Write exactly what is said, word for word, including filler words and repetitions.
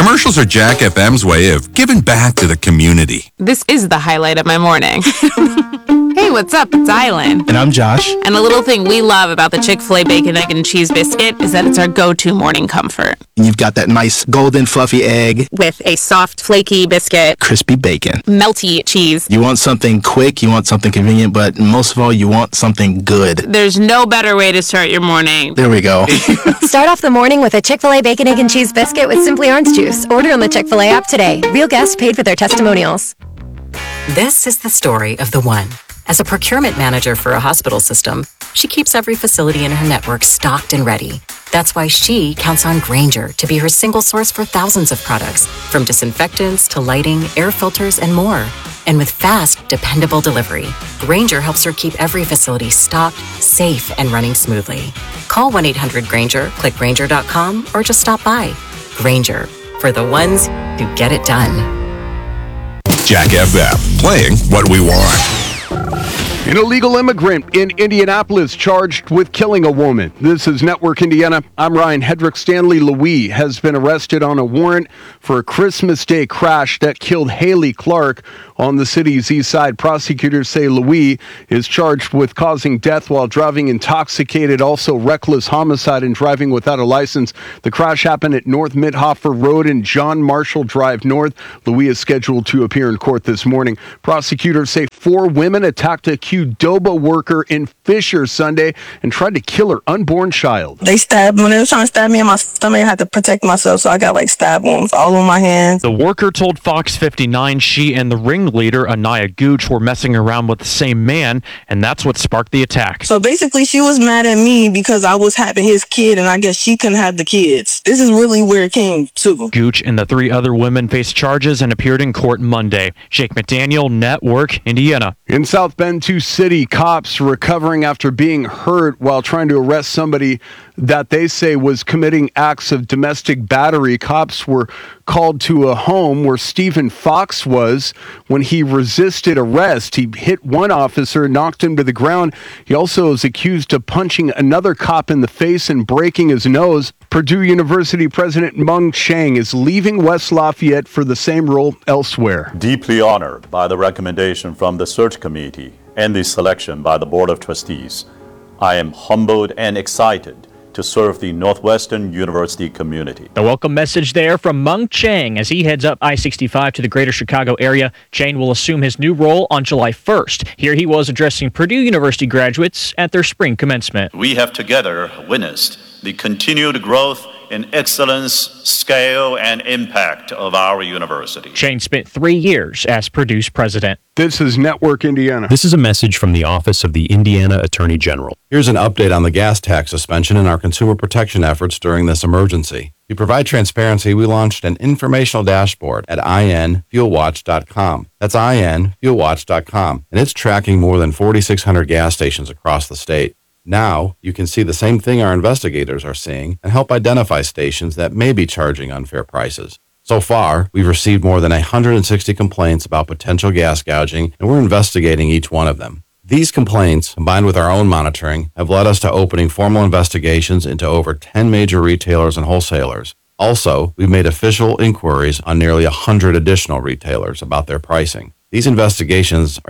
Commercials are Jack F M's way of giving back to the community. This is the highlight of my morning. Hey, what's up? It's Island. And I'm Josh. And a little thing we love about the Chick-fil-A Bacon, Egg, and Cheese Biscuit is that it's our go-to morning comfort. And you've got that nice golden fluffy egg with a soft, flaky biscuit, crispy bacon, melty cheese. You want something quick, you want something convenient, but most of all, you want something good. There's no better way to start your morning. There we go. Start off the morning with a Chick-fil-A Bacon, Egg, and Cheese Biscuit with Simply Orange Juice. Order on the Chick-fil-A app today. Real guests paid for their testimonials. This is the story of the one. As a procurement manager for a hospital system, she keeps every facility in her network stocked and ready. That's why she counts on Grainger to be her single source for thousands of products, from disinfectants to lighting, air filters, and more. And with fast, dependable delivery, Grainger helps her keep every facility stocked, safe, and running smoothly. Call one eight hundred Grainger, click Grainger dot com, or just stop by. Grainger, for the ones who get it done. Jack F M, playing what we want. An illegal immigrant in Indianapolis charged with killing a woman. This is Network Indiana. I'm Ryan Hedrick. Stanley Louis has been arrested on a warrant for a Christmas Day crash that killed Haley Clark on the city's east side. Prosecutors say Louis is charged with causing death while driving intoxicated, also reckless homicide and driving without a license. The crash happened at North Mithofer Road and John Marshall Drive North. Louis is scheduled to appear in court this morning. Prosecutors say four women attacked a Qdoba worker in Fisher Sunday and tried to kill her unborn child. They stabbed when they were trying to stab me in my stomach. I had to protect myself, so I got like stab wounds all on my hands. The worker told Fox fifty-nine she and the ringleader, Anaya Gooch, were messing around with the same man, and that's what sparked the attack. So basically, she was mad at me because I was having his kid, and I guess she couldn't have the kids. This is really where it came to. Gooch and the three other women faced charges and appeared in court Monday. Jake McDaniel, Network, Indiana. In South Bend, Sioux City, cops recovering after being hurt while trying to arrest somebody that they say was committing acts of domestic battery. Cops were called to a home where Stephen Fox was when he resisted arrest. He hit one officer, knocked him to the ground. He also is accused of punching another cop in the face and breaking his nose. Purdue University President Mung Chiang is leaving West Lafayette for the same role elsewhere. Deeply honored by the recommendation from the search committee and the selection by the Board of Trustees, I am humbled and excited to serve the Northwestern University community. The welcome message there from Mung Chiang as he heads up I sixty-five to the greater Chicago area. Chiang will assume his new role on July first. Here he was addressing Purdue University graduates at their spring commencement. We have together witnessed the continued growth in excellence, scale, and impact of our university. Chiang spent three years as Purdue's president. This is Network Indiana. This is a message from the Office of the Indiana Attorney General. Here's an update on the gas tax suspension and our consumer protection efforts during this emergency. To provide transparency, we launched an informational dashboard at I N fuel watch dot com. That's I N fuel watch dot com, and it's tracking more than forty-six hundred gas stations across the state. Now, you can see the same thing our investigators are seeing and help identify stations that may be charging unfair prices. So far, we've received more than one hundred sixty complaints about potential gas gouging, and we're investigating each one of them. These complaints, combined with our own monitoring, have led us to opening formal investigations into over ten major retailers and wholesalers. Also, we've made official inquiries on nearly one hundred additional retailers about their pricing. These investigations are